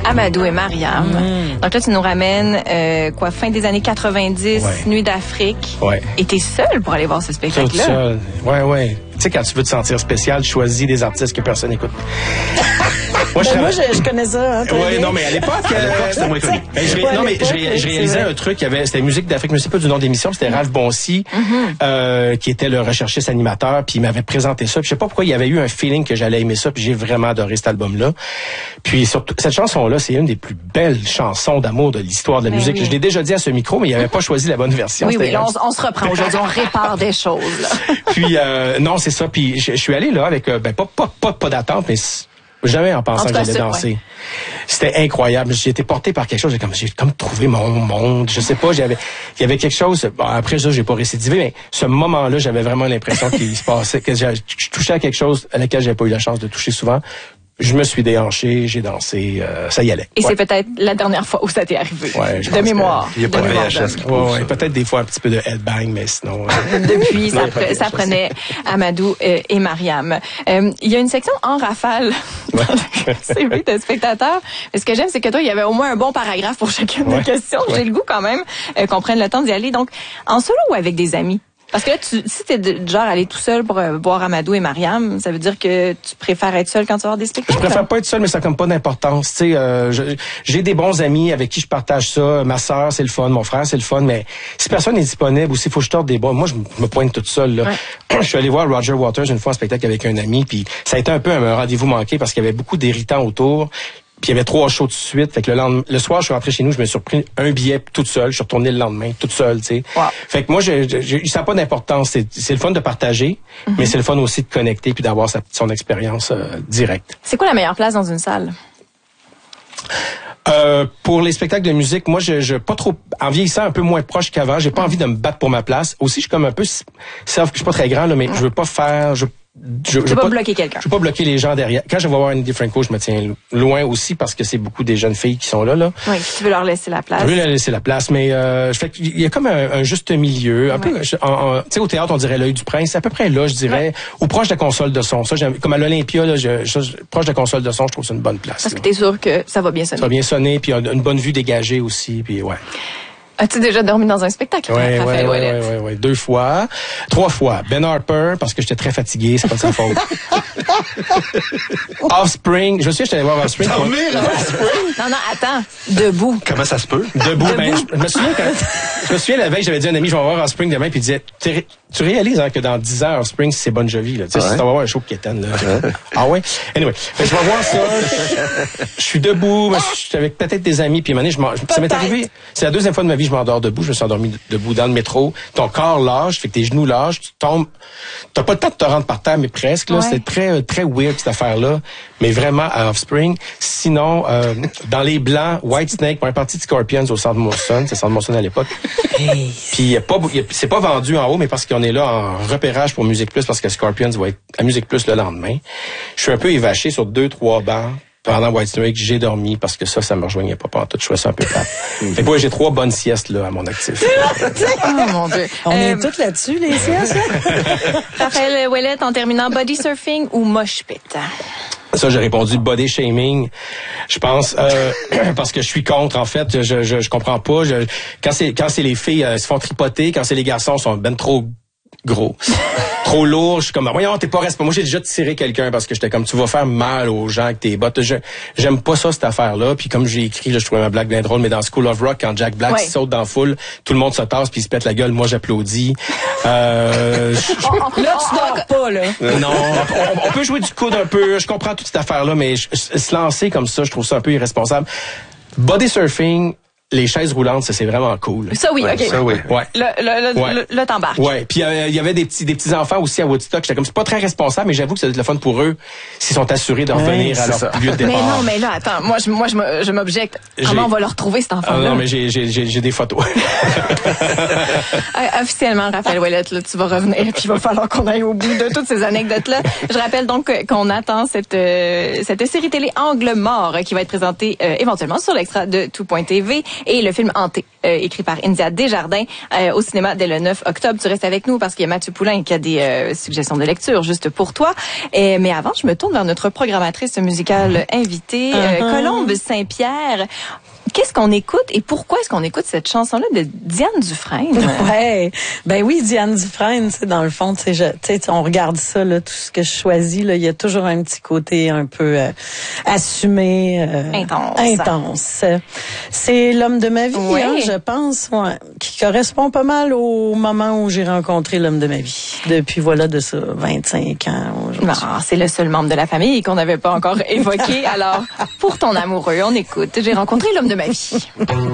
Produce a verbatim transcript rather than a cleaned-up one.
Amadou et Mariam. Mmh. Donc là, tu nous ramènes, euh, quoi, fin des années quatre-vingt-dix, ouais. Nuit d'Afrique. Ouais. Et t'es seul pour aller voir ce spectacle-là. Tout seul. Ouais, ouais. Tu sais, quand tu veux te sentir spécial, tu choisis des artistes que personne n'écoute. Moi, je, ben moi je, je connais ça. Hein, oui, non, mais à l'époque, euh, c'était moins connu. Ben, je, ouais, non, mais je, je réalisais un truc, il y avait, c'était Musique d'Afrique, je ne sais pas du nom d'émission, c'était Ralph Boncy, mm-hmm. euh, qui était le recherchiste animateur, puis il m'avait présenté ça. Puis je sais pas pourquoi il y avait eu un feeling que j'allais aimer ça, puis j'ai vraiment adoré cet album-là. Puis surtout, cette chanson-là, c'est une des plus belles chansons d'amour de l'histoire de la mais musique. Oui. Je l'ai déjà dit à ce micro, mais il n'avait pas choisi la bonne version. Oui, oui, là, on, on se reprend aujourd'hui, on répare des choses. Là. Puis euh, non, c'est ça. Puis je, je suis allé là avec, euh, ben pas pas pas, pas d'attente, mais jamais en pensant en que j'allais danser. Ouais. C'était incroyable. J'ai été porté par quelque chose. J'ai comme, j'ai comme trouvé mon monde. Je sais pas, j'avais, il y avait quelque chose. Bon, après ça, j'ai pas récidivé, mais ce moment-là, j'avais vraiment l'impression qu'il se passait, que je touchais à quelque chose à laquelle j'avais pas eu la chance de toucher souvent. Je me suis déhanché, j'ai dansé, euh, ça y allait. Et ouais. c'est peut-être la dernière fois où ça t'est arrivé. Ouais, de mémoire. Il n'y a pas de V H S. Ouais, ouais, peut-être des fois un petit peu de headbang, mais sinon. Euh... Depuis, ça, pre- ça prenait Amadou euh, et Mariam. Euh, il y a une section en rafale dans le C V de spectateurs. Mais ce que j'aime, c'est que toi, il y avait au moins un bon paragraphe pour chacune ouais. des questions. Ouais. J'ai le goût quand même euh, qu'on prenne le temps d'y aller. Donc, en solo ou avec des amis? Parce que là, tu, si t'es de genre aller tout seul pour euh, voir Amadou et Mariam, ça veut dire que tu préfères être seul quand tu vas voir des spectacles? Je préfère pas être seul, mais ça n'a comme pas d'importance. Tu sais, euh, je, j'ai des bons amis avec qui je partage ça. Ma sœur, c'est le fun. Mon frère, c'est le fun. Mais si personne n'est disponible ou s'il faut que je torde des bons, moi, je me pointe toute seule. Là. Ouais. Je suis allé voir Roger Waters une fois en spectacle avec un ami, puis ça a été un peu un rendez-vous manqué parce qu'il y avait beaucoup d'irritants autour. Puis il y avait trois shows de suite. Fait que le lendemain, le soir, je suis rentré chez nous, je me suis pris un billet toute seule. Je suis retourné le lendemain, toute seule, tu sais. Wow. Fait que moi, je, je, ça n'a pas d'importance. C'est, c'est le fun de partager, mm-hmm. mais c'est le fun aussi de connecter puis d'avoir sa, son expérience euh, directe. C'est quoi la meilleure place dans une salle? Euh, pour les spectacles de musique, moi, je, je pas trop, en vieillissant un peu moins proche qu'avant, j'ai pas envie de me battre pour ma place. Aussi, je suis comme un peu, self, je suis pas très grand, là, mais je veux pas faire, je Je ne veux pas, pas bloquer quelqu'un. Je veux pas bloquer les gens derrière. Quand je vais voir Andy Franco, je me tiens loin aussi parce que c'est beaucoup des jeunes filles qui sont là. là. Oui, tu veux leur laisser la place. Je veux leur laisser la place, mais euh, je fais qu'il y a comme un, un juste milieu. Un ouais. peu, tu sais, au théâtre, on dirait l'œil du prince. C'est à peu près là, je dirais, ouais. ou proche de la console de son. Ça, j'aime, comme à l'Olympia, là, je, je, proche de la console de son, je trouve que c'est une bonne place. Parce là. que t'es sûr que ça va bien sonner. Ça va bien sonner, puis une bonne vue dégagée aussi, puis ouais. As-tu déjà dormi dans un spectacle? Oui, oui, oui, oui, oui. Deux fois. Trois fois. Ben Harper, parce que j'étais très fatigué, c'est pas de sa faute. Offspring. Je me souviens, j'étais allé voir Offspring. Dormir à Offspring? Non, non, attends. Debout. Comment ça se peut? Debout. Debout. Ben, je, je me souviens quand, je me souviens la veille, j'avais dit à un ami, je vais voir Offspring demain, puis il disait, tu réalises, hein, que dans dix ans, Offspring, c'est Bon Jovi, là. Tu sais, ouais. si tu vas voir un show de Kéten, là. Ouais. Ah ouais? Anyway. Fait, je vais voir ça. Je suis debout, je suis avec peut-être des amis, puis à un moment donné, je ça m'est arrivé. C'est la deuxième fois de ma vie, je m'endors debout. Je me suis endormi debout dans le métro. Ton corps lâche, fait que tes genoux lâchent, tu tombes. T'as pas le temps de te rendre par terre, mais presque, là. Ouais. C'est très, très weird, cette affaire-là. Mais vraiment, à Offspring. Sinon, euh, dans les blancs, Whitesnake, pour un parti de Scorpions au Centre Molson. C'est Centre Molson à l'époque. Hey. Puis, y a pas, y a, c'est pas vendu en haut, mais parce qu'on est là en repérage pour Musique Plus, parce que Scorpions va être à Musique Plus le lendemain. Je suis un peu évaché sur deux, trois bancs. Pendant Whitesnake, j'ai dormi parce que ça, ça me rejoignait pas pendant tout. Je trouvais ça un peu plate. Fait que moi, j'ai trois bonnes siestes, là, à mon actif. Oh, mon Dieu. On euh, est toutes là-dessus, les siestes, là? Raphaël Ouellette, en terminant, body surfing ou mosh pit? Ça, j'ai répondu body shaming. Je pense, euh, parce que je suis contre, en fait. Je, je, je comprends pas. Je, quand c'est, quand c'est les filles, euh, se font tripoter. Quand c'est les garçons, sont ben trop gros. Trop lourd, je suis comme, voyons, t'es pas responsable. Moi, j'ai déjà tiré quelqu'un parce que j'étais comme, tu vas faire mal aux gens avec tes bottes. Je, j'aime pas ça, cette affaire-là. Puis comme j'ai écrit, là, je trouvais ma blague bien drôle, mais dans School of Rock, quand Jack Black ouais. saute dans la foule, tout le monde se tasse puis il se pète la gueule. Moi, j'applaudis. Euh, je, là, tu dors pas, là. Non, on, on peut jouer du coude un peu. Je comprends toute cette affaire-là, mais je, se lancer comme ça, je trouve ça un peu irresponsable. Body surfing, les chaises roulantes, ça, c'est vraiment cool. Ça, oui, ouais, OK. Ça, oui. Ouais. Le, le, le, ouais. le, le t'embarques. Ouais. Puis, il euh, y avait des petits, des petits enfants aussi à Woodstock. J'étais comme, c'est pas très responsable, mais j'avoue que ça doit être le fun pour eux s'ils sont assurés de revenir ouais, à leur ça. lieu de départ. Mais non, mais là, attends. Moi, je, moi, je, je m'objecte. J'ai... Comment on va le retrouver, cet enfant-là? Ah, non, mais j'ai, j'ai, j'ai, j'ai des photos. Officiellement, Raphaël Ouellette, là, tu vas revenir, puis il va falloir qu'on aille au bout de toutes ces anecdotes-là. Je rappelle donc qu'on attend cette, euh, cette série télé Angle mort qui va être présentée euh, éventuellement sur l'extra de tout point t v. et le film Hanté, euh, écrit par India Desjardins, euh, au cinéma dès le neuf octobre. Tu restes avec nous parce qu'il y a Mathieu Poulain qui a des euh, suggestions de lecture juste pour toi. Et, mais avant, je me tourne vers notre programmatrice musicale invitée, euh, uh-huh. Colombe Saint-Pierre. Qu'est-ce qu'on écoute et pourquoi est-ce qu'on écoute cette chanson-là de Diane Dufresne? Ouais, ben oui, Diane Dufresne, tu sais, dans le fond, tu sais, on regarde ça, là, tout ce que je choisis, là, il y a toujours un petit côté un peu euh, assumé, euh, intense. Intense. C'est l'homme de ma vie, ouais. hein, je pense, ouais, qui correspond pas mal au moment où j'ai rencontré l'homme de ma vie. Depuis voilà de ça vingt-cinq ans. Non, c'est le seul membre de la famille qu'on n'avait pas encore évoqué. Alors, pour ton amoureux, on écoute. J'ai rencontré l'homme de ma vie.